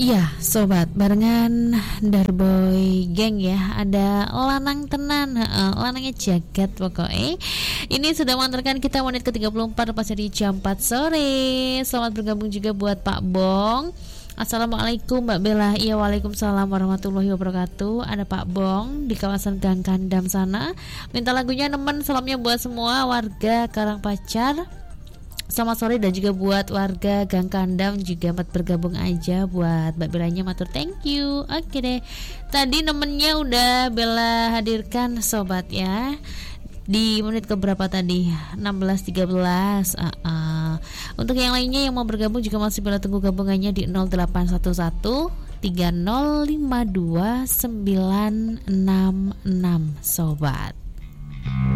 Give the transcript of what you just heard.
Iya, sobat, barengan Darboy Geng ya. Ada lanang tenan, lanangnya jagat pokoknya. Ini sudah mengantarkan kita menit ke-34 pas di jam 4 sore. Selamat bergabung juga buat Pak Bong. Assalamualaikum Mbak Bella. Iya, waalaikumsalam warahmatullahi wabarakatuh. Ada Pak Bong di kawasan Gang Kandam sana. Minta lagunya nemen, salamnya buat semua warga Karangpacar. Selamat sore, dan juga buat warga Gang Kandam juga buat bergabung aja. Buat Mbak Belanya matur thank you. Oke deh, tadi nemennya udah Bella hadirkan sobat ya. Di menit keberapa tadi? 16.13. Untuk yang lainnya yang mau bergabung juga masih Bella tunggu gabungannya di 0811 3052 966 sobat.